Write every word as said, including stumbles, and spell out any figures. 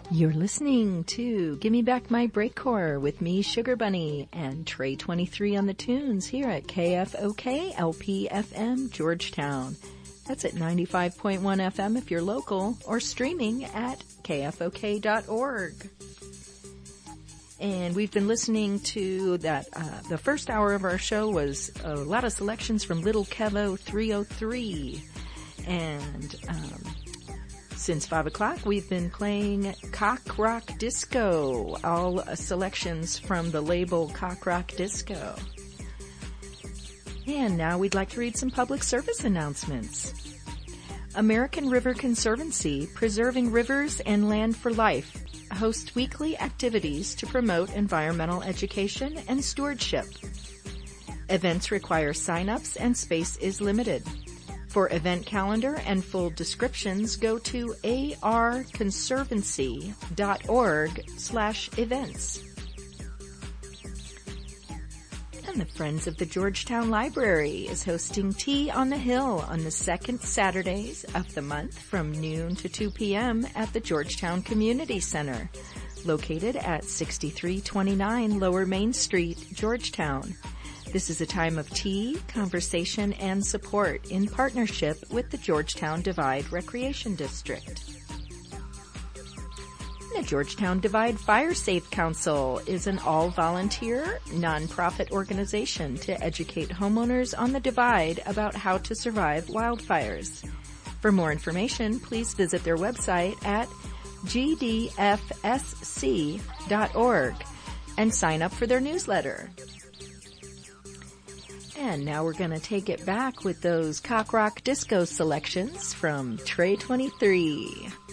You're listening to Gimme Back My Breakcore with me, Sugar Bunny, and Trey twenty-three on the tunes here at K F O K L P F M Georgetown. That's at ninety-five point one F M if you're local, or streaming at K F O K dot org. And we've been listening to that, uh, the first hour of our show was a lot of selections from Little Kevo three oh three. And, um, since five o'clock, we've been playing Cock Rock Disco, all uh, selections from the label Cock Rock Disco. And now we'd like to read some public service announcements. American River Conservancy, Preserving Rivers and Land for Life, hosts weekly activities to promote environmental education and stewardship. Events require sign-ups and space is limited. For event calendar and full descriptions, go to arconservancy.org slash events. And the Friends of the Georgetown Library is hosting Tea on the Hill on the second Saturdays of the month from noon to two p.m. at the Georgetown Community Center, located at sixty-three twenty-nine Lower Main Street, Georgetown. This is a time of tea, conversation, and support in partnership with the Georgetown Divide Recreation District. The Georgetown Divide Fire Safe Council is an all-volunteer, nonprofit organization to educate homeowners on the Divide about how to survive wildfires. For more information, please visit their website at g d f s c dot org and sign up for their newsletter. And now we're going to take it back with those Cock Rock Disco selections from Trey twenty-three.